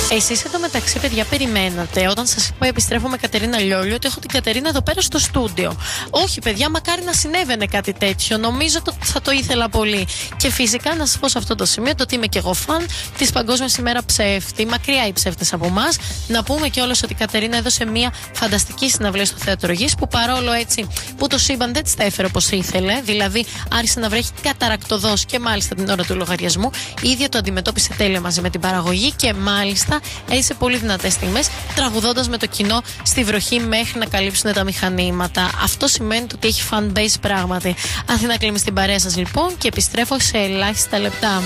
Εσείς εντωμεταξύ, παιδιά, περιμένατε όταν σας είπα επιστρέφω με Κατερίνα Λιόλιο ότι έχω την Κατερίνα εδώ πέρα στο στούντιο. Όχι, παιδιά, μακάρι να συνέβαινε κάτι τέτοιο. Νομίζω ότι θα το ήθελα πολύ. Και φυσικά να σας πω σε αυτό το σημείο το ότι είμαι και εγώ φαν της Παγκόσμιας ημέρα ψεύτη. Μακριά οι ψεύτες από εμάς. Να πούμε κιόλας ότι η Κατερίνα έδωσε μια φανταστική συναυλία στο Θέατρο Γης που παρόλο έτσι που το σύμπαν δεν της τα έφερε όπως ήθελε. Δηλαδή άρχισε να βρέχει καταρακτωδώς και μάλιστα την ώρα του λογαριασμού. Η ίδια το αντιμετώπισε τέλεια μαζί με την παραγωγή και μάλιστα έζησε πολύ δυνατές στιγμές τραγουδώντας με το κοινό στη βροχή μέχρι να καλύψουν τα μηχανήματα. Αυτό σημαίνει ότι έχει fan base πράγματι. Αθήνα Κλίμη στην παρέα σας λοιπόν και επιστρέφω σε ελάχιστα λεπτά.